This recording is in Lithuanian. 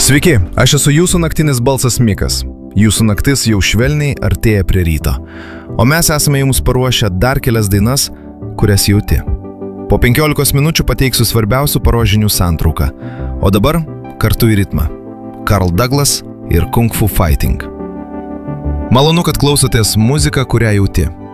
Sveiki, aš esu jūsų naktinis balsas Mikas. Jūsų naktis jau švelniai artėja prie ryto. O mes esame jums paruošę dar kelias dainas, kurias jauti. Po 15 minučių pateiksiu svarbiausių paros žinių santrauką. O dabar kartu į ritmą. Carl Douglas ir Kung Fu Fighting. Malonu, kad klausotės muziką, kurią jauti.